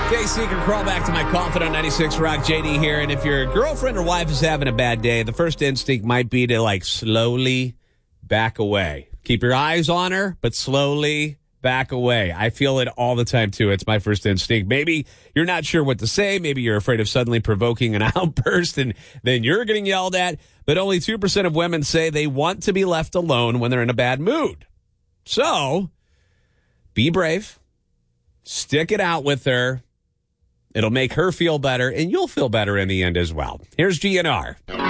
Okay, sneaker crawl back to my coffin on 96 Rock. JD here. And if your girlfriend or wife is having a bad day, the first instinct might be to slowly back away. Keep your eyes on her, but slowly back away. I feel it all the time, too. It's my first instinct. Maybe you're not sure what to say. Maybe you're afraid of suddenly provoking an outburst and then you're getting yelled at. But only 2% of women say they want to be left alone when they're in a bad mood. So, be brave. Stick it out with her. It'll make her feel better, and you'll feel better in the end as well. Here's GNR.